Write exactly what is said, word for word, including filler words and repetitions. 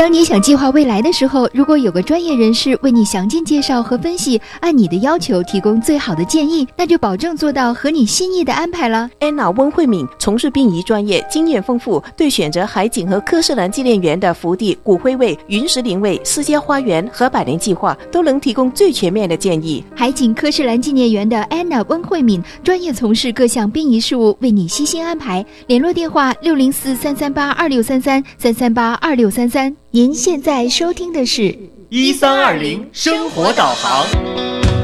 当你想计划未来的时候，如果有个专业人士为你详尽介绍和分析，按你的要求提供最好的建议，那就保证做到合你心意的安排了。 安娜温慧敏从事殡仪专业，经验丰富，对选择海景和科士兰纪念园的福地、骨灰位、云石灵位、私家花园和百年计划都能提供最全面的建议。 海景科士兰纪念园的安娜温慧敏专业从事各项殡仪事务，为你悉心安排。联络电话六零四三三八二六三三三三八二六三三。您现在收听的是一三二零生活导航。